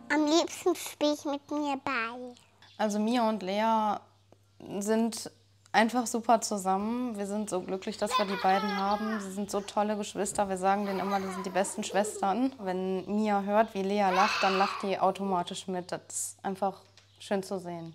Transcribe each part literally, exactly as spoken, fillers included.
Am liebsten spiele ich mit mir Ball. Also Mia und Lea sind einfach super zusammen. Wir sind so glücklich, dass wir die beiden haben. Sie sind so tolle Geschwister. Wir sagen denen immer, die sind die besten Schwestern. Wenn Mia hört, wie Lea lacht, dann lacht die automatisch mit. Das ist einfach schön zu sehen.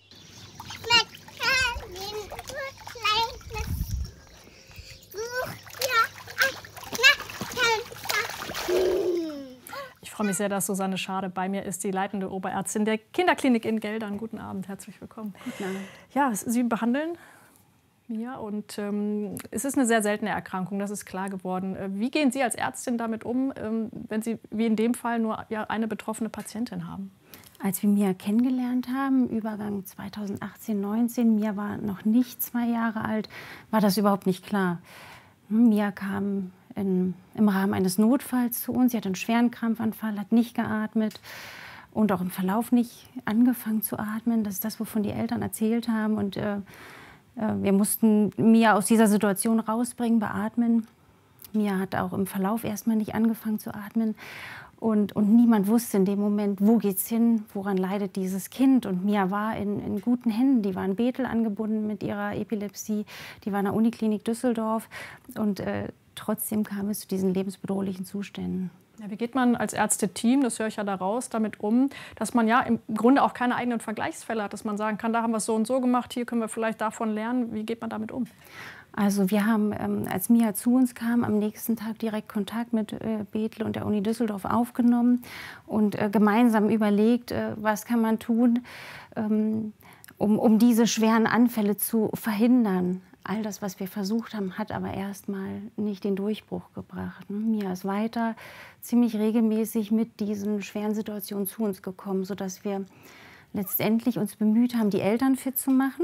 Ich freue mich sehr, dass Susanne Schade bei mir ist, die leitende Oberärztin der Kinderklinik in Geldern. Guten Abend, herzlich willkommen. Guten Abend. Ja, Sie behandeln Mia und ähm, es ist eine sehr seltene Erkrankung, das ist klar geworden. Wie gehen Sie als Ärztin damit um, ähm, wenn Sie wie in dem Fall nur ja, eine betroffene Patientin haben? Als wir Mia kennengelernt haben, Übergang zweitausendachtzehn, neunzehn, Mia war noch nicht zwei Jahre alt, war das überhaupt nicht klar. Mia kam in, im Rahmen eines Notfalls zu uns. Sie hatte einen schweren Krampfanfall, hat nicht geatmet und auch im Verlauf nicht angefangen zu atmen. Das ist das, wovon die Eltern erzählt haben. Und äh, wir mussten Mia aus dieser Situation rausbringen, beatmen. Mia hat auch im Verlauf erstmal nicht angefangen zu atmen. Und, und niemand wusste in dem Moment, wo geht's hin, woran leidet dieses Kind. Und Mia war in, in guten Händen. Die war in Bethel angebunden mit ihrer Epilepsie. Die war in der Uniklinik Düsseldorf. Und äh, trotzdem kam es zu diesen lebensbedrohlichen Zuständen. Ja, wie geht man als Ärzteteam, das höre ich ja daraus, damit um, dass man ja im Grunde auch keine eigenen Vergleichsfälle hat, dass man sagen kann, da haben wir es so und so gemacht, hier können wir vielleicht davon lernen. Wie geht man damit um? Also wir haben, ähm, als Mia zu uns kam, am nächsten Tag direkt Kontakt mit äh, Bethel und der Uni Düsseldorf aufgenommen und äh, gemeinsam überlegt, äh, was kann man tun, ähm, um, um diese schweren Anfälle zu verhindern. All das, was wir versucht haben, hat aber erstmal nicht den Durchbruch gebracht. Mia ist weiter ziemlich regelmäßig mit diesen schweren Situationen zu uns gekommen, sodass wir letztendlich uns bemüht haben, die Eltern fit zu machen.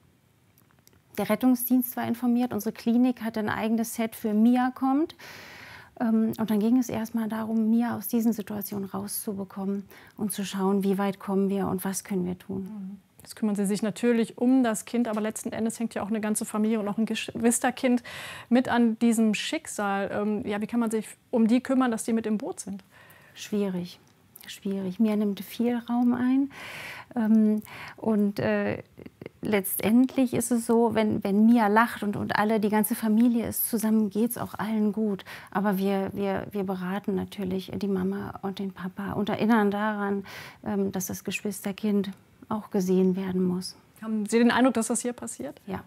Der Rettungsdienst war informiert, unsere Klinik hatte ein eigenes Set für Mia kommt. Und dann ging es erstmal darum, Mia aus diesen Situationen rauszubekommen und zu schauen, wie weit kommen wir und was können wir tun. Jetzt kümmern Sie sich natürlich um das Kind, aber letzten Endes hängt ja auch eine ganze Familie und auch ein Geschwisterkind mit an diesem Schicksal. Ähm, ja, wie kann man sich um die kümmern, dass die mit im Boot sind? Schwierig, schwierig. Mia nimmt viel Raum ein. Ähm, und äh, letztendlich ist es so, wenn, wenn Mia lacht und, und alle, die ganze Familie ist zusammen, geht es auch allen gut. Aber wir, wir, wir beraten natürlich die Mama und den Papa und erinnern daran, ähm, dass das Geschwisterkind auch gesehen werden muss. Haben Sie den Eindruck, dass das hier passiert? Ja.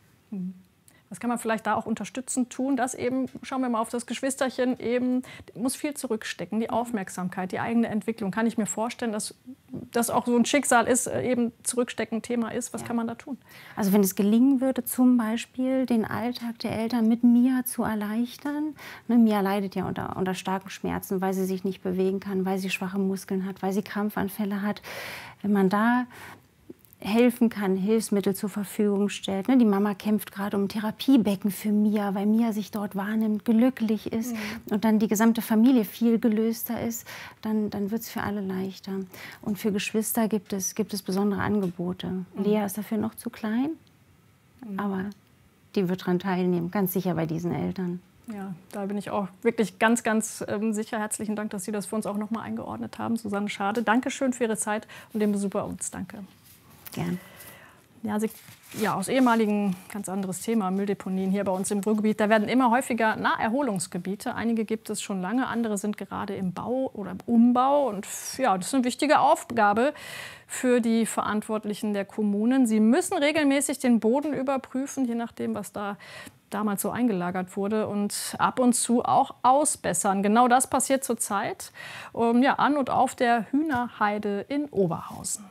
Was kann man vielleicht da auch unterstützend tun, dass eben, schauen wir mal auf das Geschwisterchen, eben muss viel zurückstecken, die Aufmerksamkeit, die eigene Entwicklung. Kann ich mir vorstellen, dass das auch so ein Schicksal ist, eben zurückstecken ein Thema ist. Was ja. kann man da tun? Also wenn es gelingen würde, zum Beispiel den Alltag der Eltern mit Mia zu erleichtern. Ne, Mia leidet ja unter, unter starken Schmerzen, weil sie sich nicht bewegen kann, weil sie schwache Muskeln hat, weil sie Krampfanfälle hat. Wenn man da helfen kann, Hilfsmittel zur Verfügung stellt. Ne? Die Mama kämpft gerade um ein Therapiebecken für Mia, weil Mia sich dort wahrnimmt, glücklich ist, mhm. und dann die gesamte Familie viel gelöster ist, dann, dann wird es für alle leichter. Und für Geschwister gibt es, gibt es besondere Angebote. Mhm. Lea ist dafür noch zu klein, mhm. aber die wird daran teilnehmen, ganz sicher bei diesen Eltern. Ja, da bin ich auch wirklich ganz, ganz ähm, sicher. Herzlichen Dank, dass Sie das für uns auch noch mal eingeordnet haben. Susanne Schade, danke schön für Ihre Zeit und den Besuch bei uns. Danke. Gern. Ja, Sie, ja, aus ehemaligen, ganz anderes Thema, Mülldeponien hier bei uns im Ruhrgebiet. Da werden immer häufiger Naherholungsgebiete. Einige gibt es schon lange, andere sind gerade im Bau oder im Umbau. Und ja, das ist eine wichtige Aufgabe für die Verantwortlichen der Kommunen. Sie müssen regelmäßig den Boden überprüfen, je nachdem, was da damals so eingelagert wurde, und ab und zu auch ausbessern. Genau das passiert zurzeit um, ja, an und auf der Hühnerheide in Oberhausen.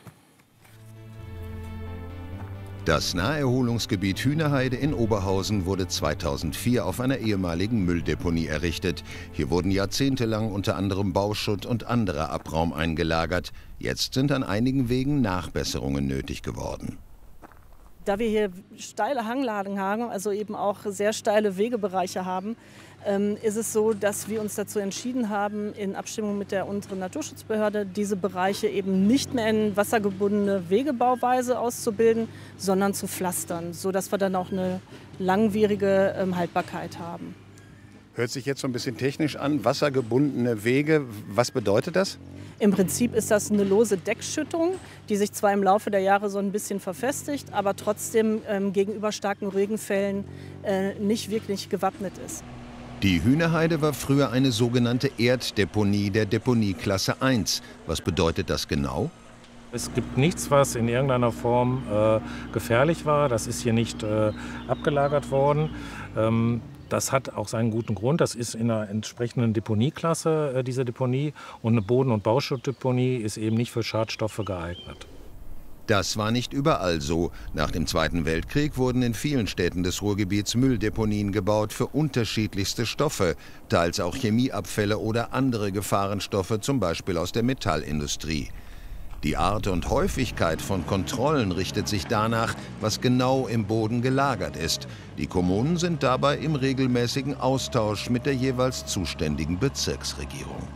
Das Naherholungsgebiet Hühnerheide in Oberhausen wurde zweitausendvier auf einer ehemaligen Mülldeponie errichtet. Hier wurden jahrzehntelang unter anderem Bauschutt und anderer Abraum eingelagert. Jetzt sind an einigen Wegen Nachbesserungen nötig geworden. Da wir hier steile Hanglagen haben, also eben auch sehr steile Wegebereiche haben, ähm, ist es so, dass wir uns dazu entschieden haben, in Abstimmung mit der unteren Naturschutzbehörde diese Bereiche eben nicht mehr in wassergebundene Wegebauweise auszubilden, sondern zu pflastern, sodass wir dann auch eine langwierige ähm, Haltbarkeit haben. Hört sich jetzt so ein bisschen technisch an. Wassergebundene Wege, was bedeutet das? Im Prinzip ist das eine lose Deckschüttung, die sich zwar im Laufe der Jahre so ein bisschen verfestigt, aber trotzdem ähm, gegenüber starken Regenfällen äh, nicht wirklich gewappnet ist. Die Hühnerheide war früher eine sogenannte Erddeponie der Deponieklasse eins. Was bedeutet das genau? Es gibt nichts, was in irgendeiner Form äh, gefährlich war. Das ist hier nicht äh, abgelagert worden. Ähm, Das hat auch seinen guten Grund. Das ist in einer entsprechenden Deponieklasse, äh, diese Deponie. Und eine Boden- und Bauschuttdeponie ist eben nicht für Schadstoffe geeignet. Das war nicht überall so. Nach dem Zweiten Weltkrieg wurden in vielen Städten des Ruhrgebiets Mülldeponien gebaut für unterschiedlichste Stoffe, teils auch Chemieabfälle oder andere Gefahrenstoffe, zum Beispiel aus der Metallindustrie. Die Art und Häufigkeit von Kontrollen richtet sich danach, was genau im Boden gelagert ist. Die Kommunen sind dabei im regelmäßigen Austausch mit der jeweils zuständigen Bezirksregierung.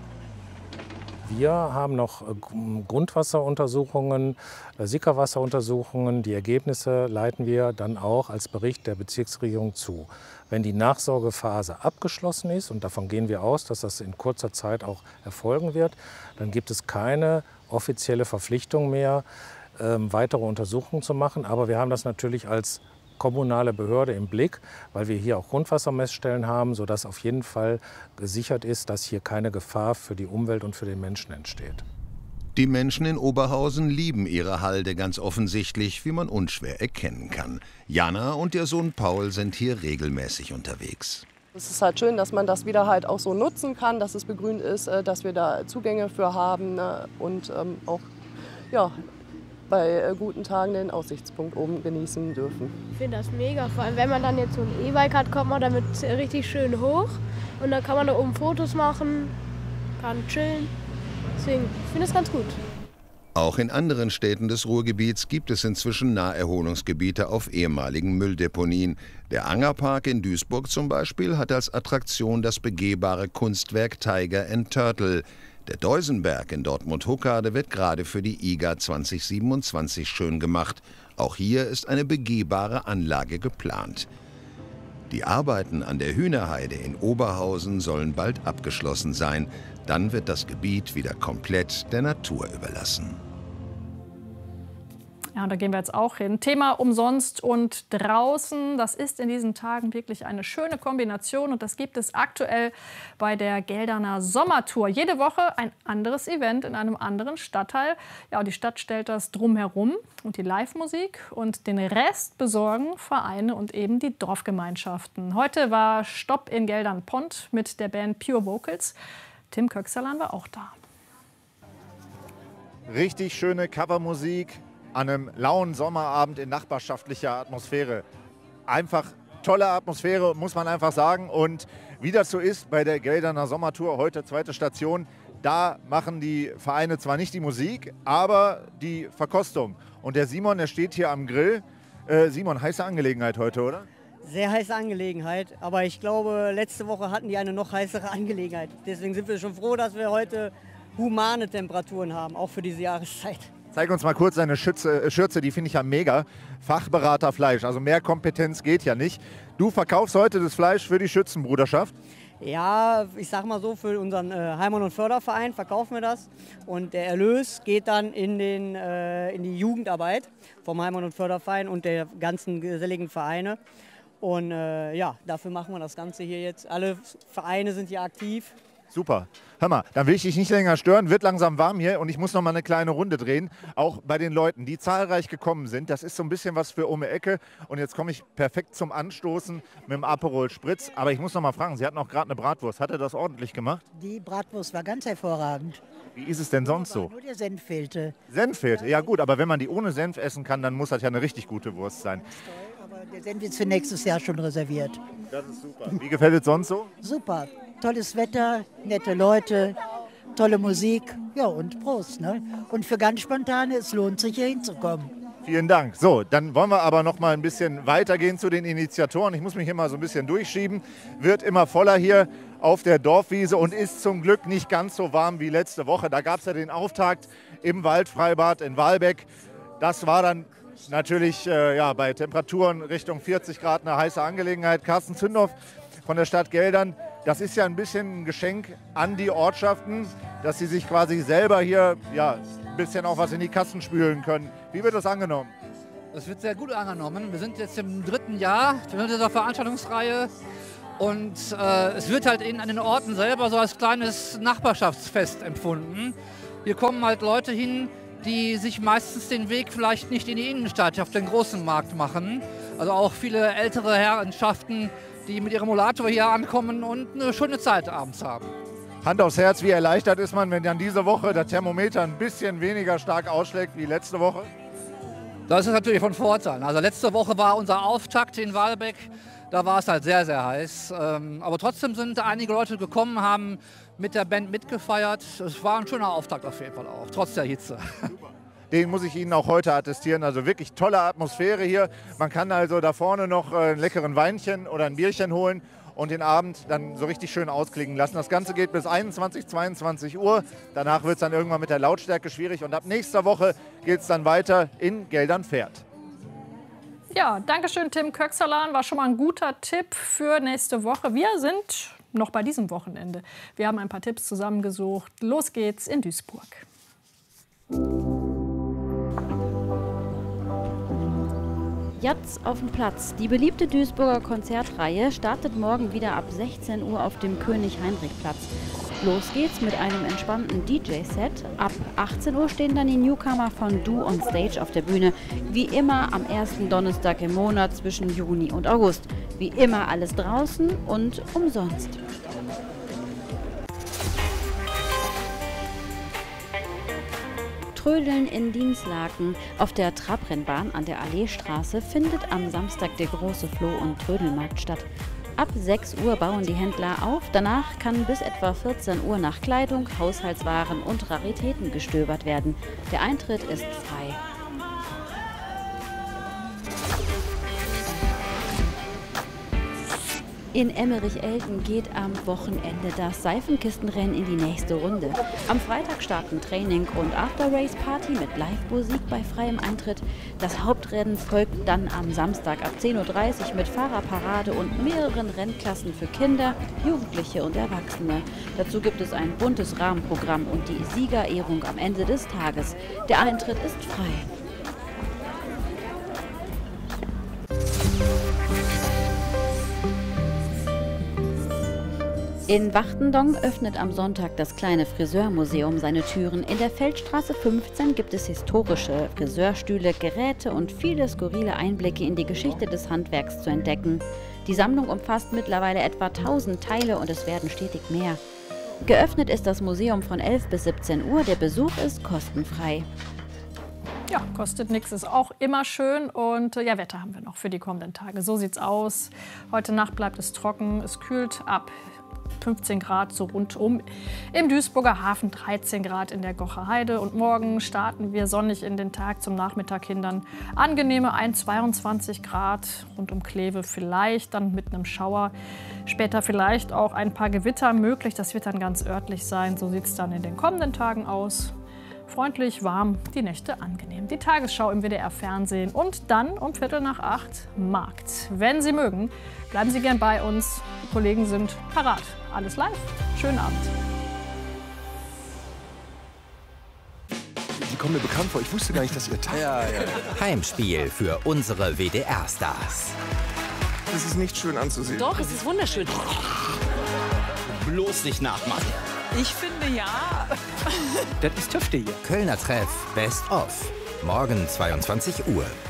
Wir haben noch Grundwasseruntersuchungen, Sickerwasseruntersuchungen. Die Ergebnisse leiten wir dann auch als Bericht der Bezirksregierung zu. Wenn die Nachsorgephase abgeschlossen ist, und davon gehen wir aus, dass das in kurzer Zeit auch erfolgen wird, dann gibt es keine offizielle Verpflichtung mehr, ähm, weitere Untersuchungen zu machen. Aber wir haben das natürlich als kommunale Behörde im Blick, weil wir hier auch Grundwassermessstellen haben, sodass auf jeden Fall gesichert ist, dass hier keine Gefahr für die Umwelt und für den Menschen entsteht. Die Menschen in Oberhausen lieben ihre Halde ganz offensichtlich, wie man unschwer erkennen kann. Jana und ihr Sohn Paul sind hier regelmäßig unterwegs. Es ist halt schön, dass man das wieder halt auch so nutzen kann, dass es begrünt ist, dass wir da Zugänge für haben und auch ja, bei guten Tagen den Aussichtspunkt oben genießen dürfen. Ich finde das mega, vor allem wenn man dann jetzt so ein E-Bike hat, kommt man damit richtig schön hoch und dann kann man da oben Fotos machen, kann chillen. Deswegen, ich finde das ganz gut. Auch in anderen Städten des Ruhrgebiets gibt es inzwischen Naherholungsgebiete auf ehemaligen Mülldeponien. Der Angerpark in Duisburg zum Beispiel hat als Attraktion das begehbare Kunstwerk Tiger and Turtle. Der Deusenberg in Dortmund-Huckade wird gerade für die I G A zwanzig siebenundzwanzig schön gemacht. Auch hier ist eine begehbare Anlage geplant. Die Arbeiten an der Hühnerheide in Oberhausen sollen bald abgeschlossen sein. Dann wird das Gebiet wieder komplett der Natur überlassen. Ja, und da gehen wir jetzt auch hin. Thema umsonst und draußen. Das ist in diesen Tagen wirklich eine schöne Kombination. Und das gibt es aktuell bei der Gelderner Sommertour. Jede Woche ein anderes Event in einem anderen Stadtteil. Ja, und die Stadt stellt das drumherum und die Live-Musik. Und den Rest besorgen Vereine und eben die Dorfgemeinschaften. Heute war Stopp in Geldern-Pont mit der Band Pure Vocals. Tim Köxerlein war auch da. Richtig schöne Covermusik an einem lauen Sommerabend in nachbarschaftlicher Atmosphäre. Einfach tolle Atmosphäre, muss man einfach sagen. Und wie das so ist bei der Gelderner Sommertour, heute zweite Station, da machen die Vereine zwar nicht die Musik, aber die Verkostung. Und der Simon, der steht hier am Grill. Äh, Simon, heiße Angelegenheit heute, oder? Sehr heiße Angelegenheit, aber ich glaube, letzte Woche hatten die eine noch heißere Angelegenheit. Deswegen sind wir schon froh, dass wir heute humane Temperaturen haben, auch für diese Jahreszeit. Zeig uns mal kurz deine Schürze, Schürze, die finde ich ja mega. Fachberater Fleisch, also mehr Kompetenz geht ja nicht. Du verkaufst heute das Fleisch für die Schützenbruderschaft? Ja, ich sag mal so, für unseren äh, Heimat- und Förderverein verkaufen wir das. Und der Erlös geht dann in, den, äh, in die Jugendarbeit vom Heimat- und Förderverein und der ganzen geselligen Vereine. Und äh, ja, dafür machen wir das Ganze hier jetzt. Alle Vereine sind hier aktiv. Super. Hör mal, dann will ich dich nicht länger stören. Wird langsam warm hier und ich muss noch mal eine kleine Runde drehen. Auch bei den Leuten, die zahlreich gekommen sind. Das ist so ein bisschen was für um die Ecke. Und jetzt komme ich perfekt zum Anstoßen mit dem Aperol Spritz. Aber ich muss noch mal fragen, Sie hatten auch gerade eine Bratwurst. Hat er das ordentlich gemacht? Die Bratwurst war ganz hervorragend. Wie ist es denn sonst so? Nur der Senf fehlte. Senf fehlte? Ja gut, aber wenn man die ohne Senf essen kann, dann muss das ja eine richtig gute Wurst sein. Das ist toll, aber der Senf ist für nächstes Jahr schon reserviert. Das ist super. Wie gefällt es sonst so? Super. Tolles Wetter, nette Leute, tolle Musik. Ja, und Prost. Ne? Und für ganz Spontane, es lohnt sich, hier hinzukommen. Vielen Dank. So, dann wollen wir aber noch mal ein bisschen weitergehen zu den Initiatoren. Ich muss mich hier mal so ein bisschen durchschieben. Wird immer voller hier auf der Dorfwiese und ist zum Glück nicht ganz so warm wie letzte Woche. Da gab es ja den Auftakt im Waldfreibad in Walbeck. Das war dann natürlich äh, ja, bei Temperaturen Richtung vierzig Grad eine heiße Angelegenheit. Carsten Zündorf von der Stadt Geldern. Das ist ja ein bisschen ein Geschenk an die Ortschaften, dass sie sich quasi selber hier ja, ein bisschen auch was in die Kassen spülen können. Wie wird das angenommen? Das wird sehr gut angenommen. Wir sind jetzt im dritten Jahr dieser Veranstaltungsreihe und äh, es wird halt in, an den Orten selber so als kleines Nachbarschaftsfest empfunden. Hier kommen halt Leute hin, die sich meistens den Weg vielleicht nicht in die Innenstadt, auf den großen Markt machen. Also auch viele ältere Herrenschaften, die mit ihrem Rollator hier ankommen und eine schöne Zeit abends haben. Hand aufs Herz, wie erleichtert ist man, wenn dann diese Woche der Thermometer ein bisschen weniger stark ausschlägt wie letzte Woche? Das ist natürlich von Vorteil. Also letzte Woche war unser Auftakt in Wahlbeck. Da war es halt sehr, sehr heiß. Aber trotzdem sind einige Leute gekommen, haben mit der Band mitgefeiert. Es war ein schöner Auftakt auf jeden Fall auch, trotz der Hitze. Den muss ich Ihnen auch heute attestieren. Also wirklich tolle Atmosphäre hier. Man kann also da vorne noch ein leckeren Weinchen oder ein Bierchen holen und den Abend dann so richtig schön ausklingen lassen. Das Ganze geht bis einundzwanzig, zweiundzwanzig Uhr. Danach wird es dann irgendwann mit der Lautstärke schwierig. Und ab nächster Woche geht es dann weiter in Geldern-Pferd. Ja, danke schön, Tim Köxerlan. War schon mal ein guter Tipp für nächste Woche. Wir sind noch bei diesem Wochenende. Wir haben ein paar Tipps zusammengesucht. Los geht's in Duisburg. Jetzt auf dem Platz. Die beliebte Duisburger Konzertreihe startet morgen wieder ab sechzehn Uhr auf dem König-Heinrich-Platz. Los geht's mit einem entspannten D J-Set. Ab achtzehn Uhr stehen dann die Newcomer von Do on Stage auf der Bühne. Wie immer am ersten Donnerstag im Monat zwischen Juni und August. Wie immer alles draußen und umsonst. Trödeln in Dienstlaken. Auf der Trabrennbahn an der Alleestraße findet am Samstag der große Floh- und Trödelmarkt statt. Ab sechs Uhr bauen die Händler auf. Danach kann bis etwa vierzehn Uhr nach Kleidung, Haushaltswaren und Raritäten gestöbert werden. Der Eintritt ist frei. In Emmerich-Elten geht am Wochenende das Seifenkistenrennen in die nächste Runde. Am Freitag starten Training und After-Race-Party mit Live-Musik bei freiem Eintritt. Das Hauptrennen folgt dann am Samstag ab zehn Uhr dreißig mit Fahrerparade und mehreren Rennklassen für Kinder, Jugendliche und Erwachsene. Dazu gibt es ein buntes Rahmenprogramm und die Siegerehrung am Ende des Tages. Der Eintritt ist frei. In Wachtendonk öffnet am Sonntag das kleine Friseurmuseum seine Türen. In der Feldstraße fünfzehn gibt es historische Friseurstühle, Geräte und viele skurrile Einblicke in die Geschichte des Handwerks zu entdecken. Die Sammlung umfasst mittlerweile etwa tausend Teile und es werden stetig mehr. Geöffnet ist das Museum von elf bis siebzehn Uhr. Der Besuch ist kostenfrei. Ja, kostet nichts, ist auch immer schön. Und äh, ja, Wetter haben wir noch für die kommenden Tage. So sieht's aus. Heute Nacht bleibt es trocken, es kühlt ab. fünfzehn Grad so rundum. Im Duisburger Hafen dreizehn Grad in der Gocher Heide. Und morgen starten wir sonnig in den Tag, zum Nachmittag hin dann angenehme zweiundzwanzig Grad. Rund um Kleve vielleicht dann mit einem Schauer. Später vielleicht auch ein paar Gewitter möglich. Das wird dann ganz örtlich sein. So sieht es dann in den kommenden Tagen aus. Freundlich, warm, die Nächte angenehm. Die Tagesschau im W D R-Fernsehen und dann um Viertel nach acht Markt. Wenn Sie mögen, bleiben Sie gern bei uns. Die Kollegen sind parat. Alles live. Schönen Abend. Die kommen mir bekannt vor. Ich wusste gar nicht, dass ihr Tag... Ja, ja. Heimspiel für unsere W D R-Stars. Das ist nicht schön anzusehen. Doch, es ist wunderschön. Bloß nicht nachmachen. Ich finde ja. Das ist Tüfte hier. Kölner Treff Best of. Morgen zweiundzwanzig Uhr.